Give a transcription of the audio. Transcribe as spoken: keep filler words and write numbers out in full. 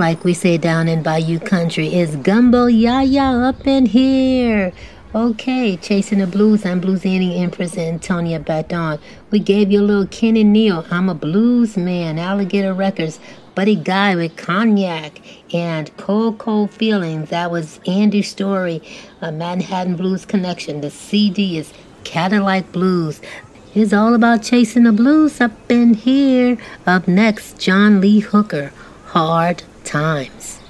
like we say down in Bayou Country. It's Gumbo Yaya up in here. Okay, Chasing the Blues. I'm Bluesiani Empress Antonia Badon. We gave you a little Ken and Neil. I'm a blues man. Alligator Records. Buddy Guy with Cognac and Cold Cold Feelings. That was Andy Story, a Manhattan Blues Connection. The C D is Cadillac Blues. It's all about chasing the blues up in here. Up next, John Lee Hooker, Hard Times.